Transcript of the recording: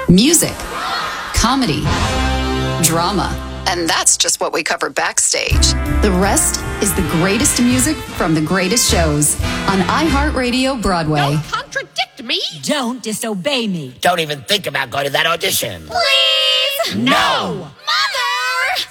music, comedy, drama. And that's just what we cover backstage. The rest is the greatest music from the greatest shows on iHeartRadio Broadway. Don't contradict me. Don't disobey me. Don't even think about going to that audition. Please? No!